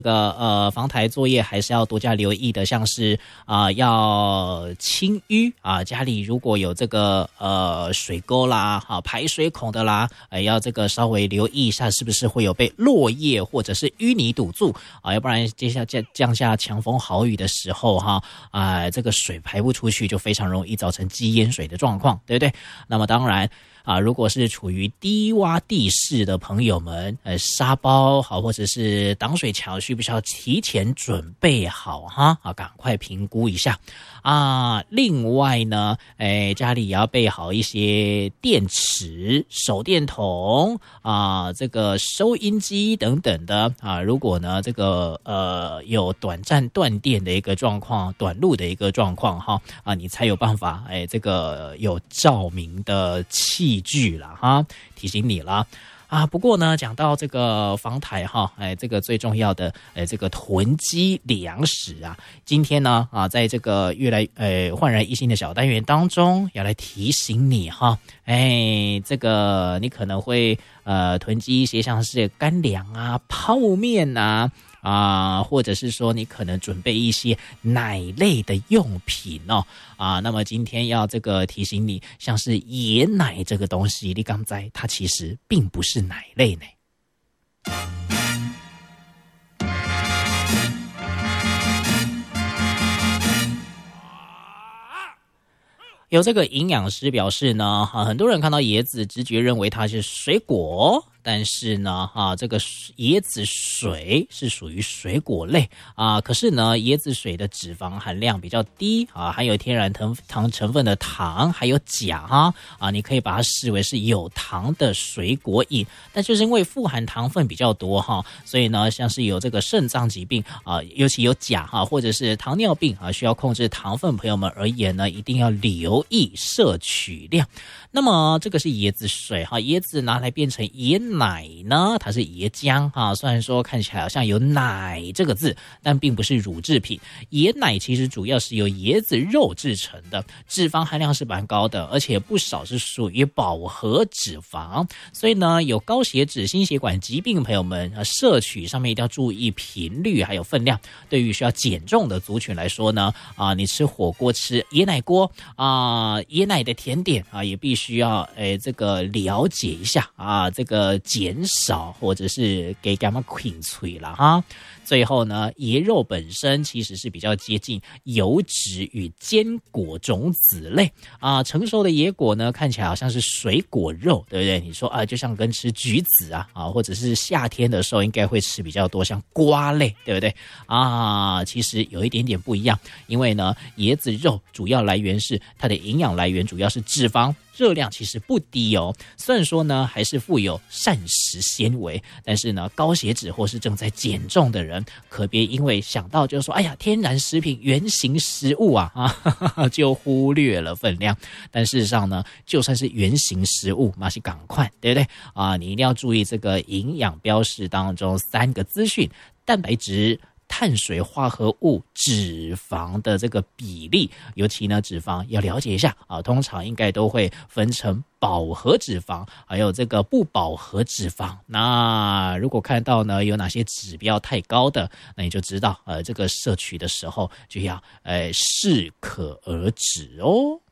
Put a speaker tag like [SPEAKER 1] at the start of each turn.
[SPEAKER 1] 防台作业还是要多加留意的，像是要清淤啊，家里如果有这个水沟啦、排水孔的啦，要这个稍微留意一下，是不是会有被落叶或者是淤泥堵住啊？要不然接下来降下强风豪雨的时候这个水排不出去，就非常容易造成积淹水的状况，对不对？那么当然。如果是处于低洼地势的朋友们，沙包好或者是挡水墙，需不需要提前准备好赶快评估一下另外呢，家里也要备好一些电池、手电筒这个收音机等等的如果呢这个有短暂断电的一个状况、短路的一个状况你才有办法这个有照明的器具啦提醒你啦不过呢，讲到这个防台这个最重要的这个囤积粮食今天呢在这个越来焕然一新的小单元当中，要来提醒你这个你可能会囤积一些像是干粮泡面或者是说你可能准备一些奶类的用品那么今天要这个提醒你，像是椰奶这个东西，你刚才它其实并不是奶类呢。有这个营养师表示呢，很多人看到椰子直觉认为它是水果，但是呢这个椰子水是属于水果类可是呢椰子水的脂肪含量比较低含有天然糖成分的糖还有钾你可以把它视为是有糖的水果饮，但就是因为富含糖分比较多所以呢像是有这个肾脏疾病尤其有钾或者是糖尿病需要控制糖分朋友们而言呢，一定要留意摄取量。那么这个是椰子水椰子拿来变成椰奶呢，它是椰浆虽然说看起来好像有奶这个字，但并不是乳制品。椰奶其实主要是由椰子肉制成的，脂肪含量是蛮高的，而且不少是属于饱和脂肪，所以呢有高血脂、心血管疾病的朋友们摄取上面一定要注意频率还有分量。对于需要减重的族群来说呢你吃火锅吃椰奶锅椰奶的甜点也必须要这个了解一下这个减少或者是给干嘛困脆啦最后呢，椰肉本身其实是比较接近油脂与坚果种子类成熟的椰果呢，看起来好像是水果肉，对不对？你说就像跟吃橘子或者是夏天的时候应该会吃比较多像瓜类，对不对其实有一点点不一样，因为呢椰子肉主要来源是它的营养来源主要是脂肪，热量其实不低虽然说呢还是富有膳食纤维，但是呢高血脂或是正在减重的人可别因为想到就是说天然食品原型食物就忽略了分量。但事实上呢，就算是原型食物嘛是赶快，对不对你一定要注意这个营养标示当中3个资讯：蛋白质、碳水化合物、脂肪的这个比例，尤其呢脂肪要了解一下通常应该都会分成饱和脂肪还有这个不饱和脂肪。那如果看到呢有哪些指标太高的，那你就知道这个摄取的时候就要适可而止哦。